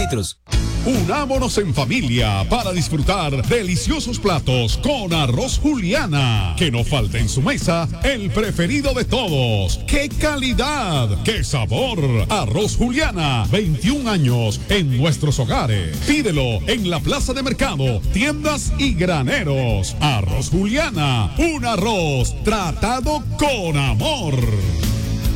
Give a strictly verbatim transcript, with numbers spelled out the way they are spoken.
litros. Unámonos en familia para disfrutar deliciosos platos con Arroz Juliana. Que no falte en su mesa el preferido de todos. ¡Qué calidad! ¡Qué sabor! Arroz Juliana, veintiún años en nuestros hogares. Pídelo en la plaza de mercado, tiendas y graneros. Arroz Juliana, un arroz tratado con amor.